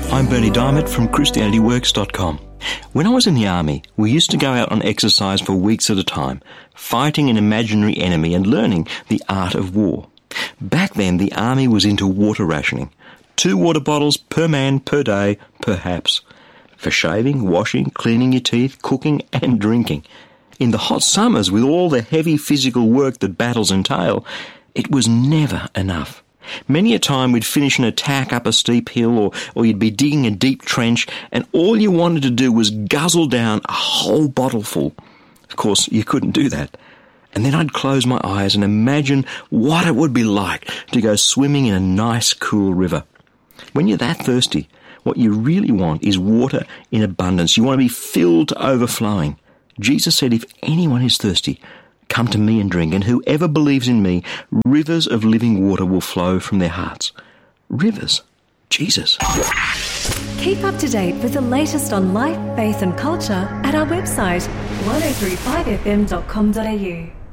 I'm Bernie Diamond from ChristianityWorks.com. When I was in the army, we used to go out on exercise for weeks at a time, fighting an imaginary enemy and learning the art of war. Back then, the army was into water rationing. 2 water bottles per man per day, perhaps. For shaving, washing, cleaning your teeth, cooking and drinking. In the hot summers, with all the heavy physical work that battles entail, it was never enough. Many a time we'd finish an attack up a steep hill or you'd be digging a deep trench and all you wanted to do was guzzle down a whole bottle full. Of course, you couldn't do that. And then I'd close my eyes and imagine what it would be like to go swimming in a nice, cool river. When you're that thirsty, what you really want is water in abundance. You want to be filled to overflowing. Jesus said, if anyone is thirsty, come to me and drink, and whoever believes in me, rivers of living water will flow from their hearts. Rivers. Jesus. Keep up to date with the latest on life, faith and culture at our website 1035fm.com.au.